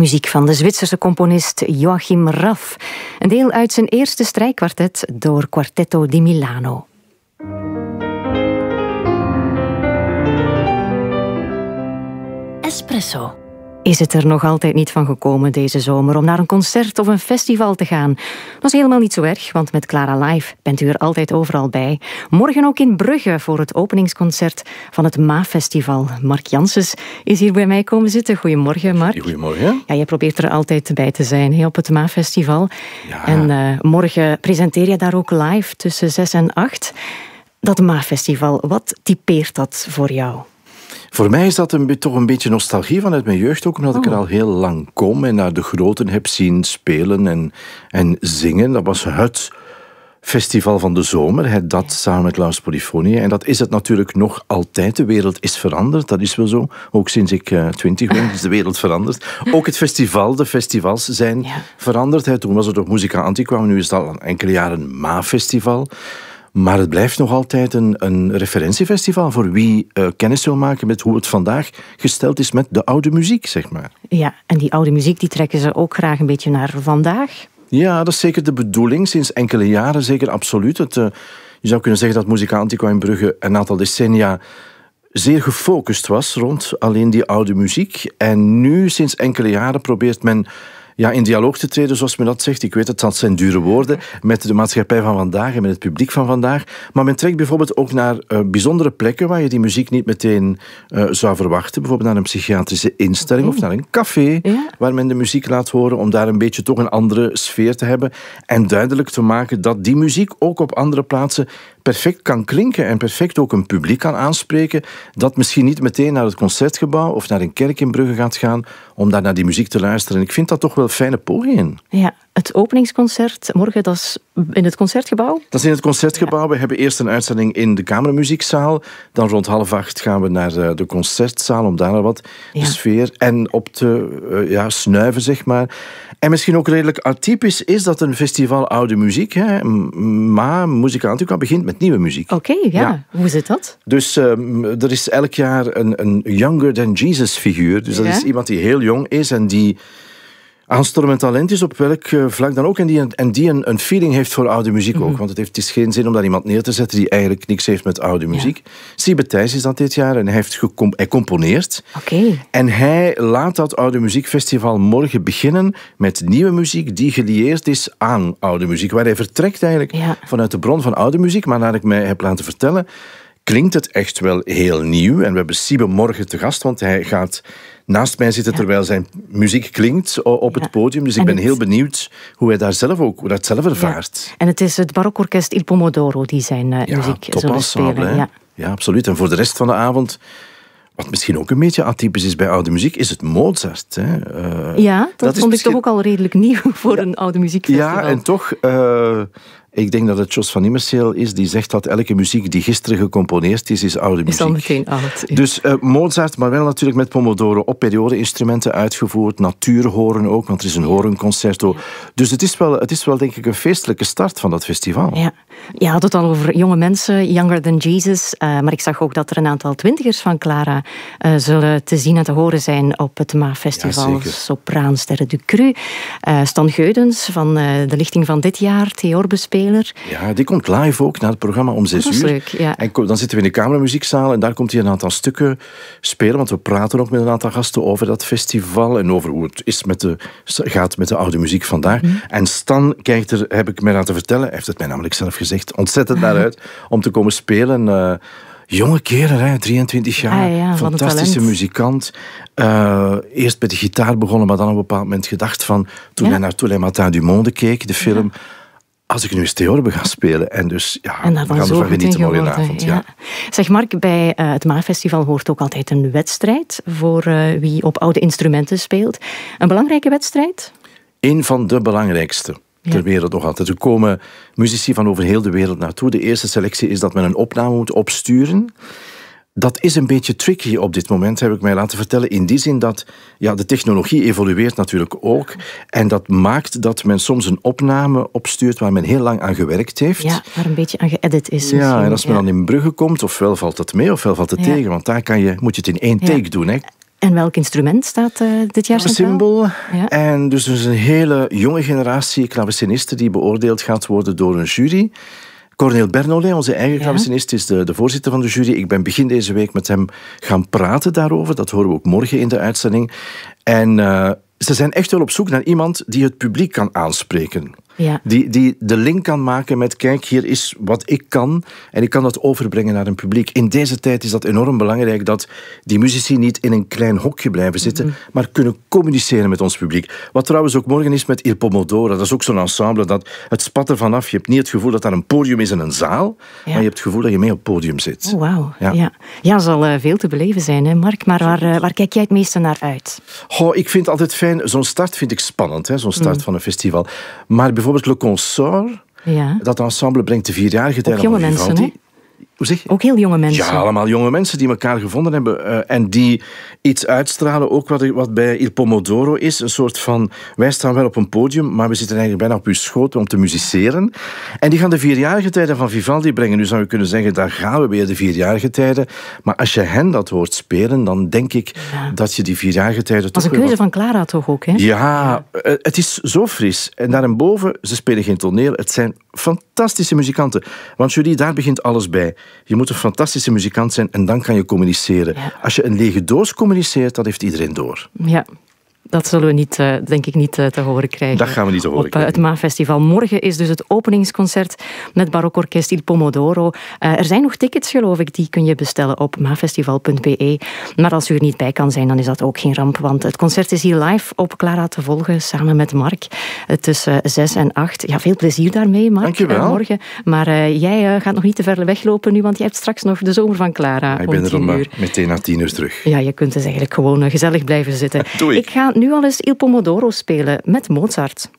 Muziek van de Zwitserse componist Joachim Raff. Een deel uit zijn eerste strijkkwartet door Quartetto di Milano. Espresso. Is het er nog altijd niet van gekomen deze zomer om naar een concert of een festival te gaan? Dat is helemaal niet zo erg, want met Clara Live bent u er altijd overal bij. Morgen ook in Brugge voor het openingsconcert van het MAA-festival. Mark Janssens is hier bij mij komen zitten. Goedemorgen, Mark. Goedemorgen. Ja, jij probeert er altijd bij te zijn op het MAA-festival. Ja. En morgen presenteer je daar ook live tussen 6 en 8. Dat MAA-festival, wat typeert dat voor jou? Voor mij is dat toch een beetje nostalgie vanuit mijn jeugd, ook omdat ik er al heel lang kom en naar de groten heb zien spelen en zingen. Dat was het festival van de zomer, dat samen met Laus Polyfonie. En dat is het natuurlijk nog altijd. De wereld is veranderd, dat is wel zo. Ook sinds ik 20 ben is de wereld veranderd. Ook het festival, de festivals zijn veranderd. Toen was het nog Musica Antiqua, nu is het al enkele jaren een MAA-festival. Maar het blijft nog altijd een referentiefestival voor wie kennis wil maken met hoe het vandaag gesteld is met de oude muziek, zeg maar. Ja, en die oude muziek die trekken ze ook graag een beetje naar vandaag. Ja, dat is zeker de bedoeling, sinds enkele jaren zeker absoluut. Je zou kunnen zeggen dat Musica Antiqua in Brugge een aantal decennia zeer gefocust was rond alleen die oude muziek. En nu, sinds enkele jaren, probeert men in dialoog te treden, zoals men dat zegt. Ik weet, het zijn dure woorden, met de maatschappij van vandaag en met het publiek van vandaag. Maar men trekt bijvoorbeeld ook naar bijzondere plekken waar je die muziek niet meteen zou verwachten. Bijvoorbeeld naar een psychiatrische instelling of naar een café waar men de muziek laat horen, om daar een beetje toch een andere sfeer te hebben en duidelijk te maken dat die muziek ook op andere plaatsen perfect kan klinken en perfect ook een publiek kan aanspreken dat misschien niet meteen naar het Concertgebouw of naar een kerk in Brugge gaat gaan om daar naar die muziek te luisteren. En ik vind dat toch wel fijne pogingen. Ja, het openingsconcert morgen, dat is in het Concertgebouw? Dat is in het Concertgebouw. Ja. We hebben eerst een uitzending in de Kamermuziekzaal. Dan rond 7:30 gaan we naar de Concertzaal om daar wat de sfeer en op te snuiven, zeg maar. En misschien ook redelijk atypisch is dat een festival oude muziek, maar Musica Antiqua begint met nieuwe muziek. Oké, hoe zit dat? Dus er is elk jaar een Younger Than Jesus figuur. Dus dat is iemand die heel jong is en die aanstormend talent is op welk vlak dan ook. En die een feeling heeft voor oude muziek ook. Want het is geen zin om daar iemand neer te zetten die eigenlijk niks heeft met oude muziek. Siebe Thijs is dat dit jaar en hij componeert. En hij laat dat oude muziekfestival morgen beginnen met nieuwe muziek die gelieerd is aan oude muziek. Waar hij vertrekt eigenlijk vanuit de bron van oude muziek. Maar naar ik mij heb laten vertellen, klinkt het echt wel heel nieuw. En we hebben Siebe morgen te gast, want hij gaat naast mij zitten terwijl zijn muziek klinkt op het podium. Dus ik ben heel benieuwd hoe hij hoe dat zelf ervaart. Ja. En het is het barokorkest Il Pomodoro die zijn muziek zullen spelen. Ja, absoluut. En voor de rest van de avond, wat misschien ook een beetje atypisch is bij oude muziek, is het Mozart. Dat vond ik toch ook al redelijk nieuw voor een oude muziekfestival. Ja, en toch, ik denk dat het Jos van Immerseel is die zegt dat elke muziek die gisteren gecomponeerd is oude muziek. Is al meteen oud. Ja. Dus Mozart, maar wel natuurlijk met Pomodoro op periode-instrumenten uitgevoerd, natuurhoren ook, want er is een horenconcerto. Ja. Dus het is wel denk ik een feestelijke start van dat festival. Ja, je had het al over jonge mensen, Younger Than Jesus, maar ik zag ook dat er een aantal twintigers van Clara zullen te zien en te horen zijn op het MAA-festival. Ja, sopraan Sterre du Cru, Stan Geudens van de lichting van dit jaar, theorbespeler. Ja, die komt live ook naar het programma om 6 uur. Leuk, ja. En dan zitten we in de Kamermuziekzaal en daar komt hij een aantal stukken spelen, want we praten ook met een aantal gasten over dat festival en over hoe het is gaat met de oude muziek vandaag. En Stan kijkt er, heb ik mij laten vertellen, hij heeft het mij namelijk zelf gezegd, ontzettend naar uit om te komen spelen. Jonge kerel, 23 jaar, fantastische muzikant. Eerst met de gitaar begonnen, maar dan op een bepaald moment gedacht van, toen hij naar Tous les Matins du Monde keek, de film, als ik nu eens theorbe ga spelen. En dus, we gaan ervan genieten morgenavond. Ja. Zeg Mark, bij het MAA-festival hoort ook altijd een wedstrijd voor wie op oude instrumenten speelt. Een belangrijke wedstrijd? Een van de belangrijkste ter wereld nog altijd. Er komen muzici van over heel de wereld naartoe. De eerste selectie is dat men een opname moet opsturen. Dat is een beetje tricky op dit moment, heb ik mij laten vertellen. In die zin dat de technologie evolueert natuurlijk ook. En dat maakt dat men soms een opname opstuurt waar men heel lang aan gewerkt heeft. Ja, waar een beetje aan geëdit is. Ja, misschien. En als men dan in Brugge komt, ofwel valt het mee, ofwel valt het tegen. Want daar moet je het in 1 take doen. Hè. En welk instrument staat dit jaar centraal? Cymbal. Ja. En dus een hele jonge generatie klavecinisten die beoordeeld gaat worden door een jury. Cornel Bernolet, onze eigen klavecinist, is de voorzitter van de jury. Ik ben begin deze week met hem gaan praten daarover. Dat horen we ook morgen in de uitzending. En ze zijn echt wel op zoek naar iemand die het publiek kan aanspreken. Ja. Die de link kan maken met, kijk, hier is wat ik kan en ik kan dat overbrengen naar een publiek. In deze tijd is dat enorm belangrijk dat die muzici niet in een klein hokje blijven zitten, maar kunnen communiceren met ons publiek. Wat trouwens ook morgen is met Il Pomodoro. Dat is ook zo'n ensemble dat het spat er vanaf. Je hebt niet het gevoel dat daar een podium is in een zaal, maar je hebt het gevoel dat je mee op het podium zit. Oh, wauw. Ja, zal veel te beleven zijn, hè, Mark. Maar waar kijk jij het meeste naar uit? Ik vind het altijd fijn. Zo'n start vind ik spannend, hè, zo'n start van een festival. Maar bijvoorbeeld Le Consort, dat ensemble brengt de 4-jarige tijden van Vivaldi. Jonge mensen, hè? Hoe zeg je? Ook heel jonge mensen. Ja, allemaal jonge mensen die elkaar gevonden hebben en die iets uitstralen. Ook wat bij Il Pomodoro is. Een soort van, wij staan wel op een podium, maar we zitten eigenlijk bijna op uw schoot om te musiceren. En die gaan de 4-jarige tijden van Vivaldi brengen. Nu zou je kunnen zeggen, daar gaan we weer, de 4-jarige tijden. Maar als je hen dat hoort spelen, dan denk ik dat je die 4-jarige tijden toch... Dat is een keuze van Clara toch ook, hè? Ja, het is zo fris. En daarboven, ze spelen geen toneel. Het zijn fantastische muzikanten. Want Julie, daar begint alles bij. Je moet een fantastische muzikant zijn en dan kan je communiceren. Ja. Als je een lege doos communiceert, dat heeft iedereen door. Ja. Dat zullen we niet, denk ik niet te horen krijgen. Dat gaan we niet te horen krijgen. Op het MAA-festival. Morgen is dus het openingsconcert met barokorkest Il Pomodoro. Er zijn nog tickets, geloof ik. Die kun je bestellen op maafestival.be. Maar als u er niet bij kan zijn, dan is dat ook geen ramp. Want het concert is hier live op Clara te volgen, samen met Mark. Tussen 6 en 8. Ja, veel plezier daarmee, Mark. Dankjewel. Morgen. Maar jij gaat nog niet te ver weglopen nu, want je hebt straks nog de zomer van Clara. Ik ben er om meteen na 10 uur terug. Ja, je kunt dus eigenlijk gewoon gezellig blijven zitten. Doe ik. Ik ga nu al eens Il Pomodoro spelen met Mozart.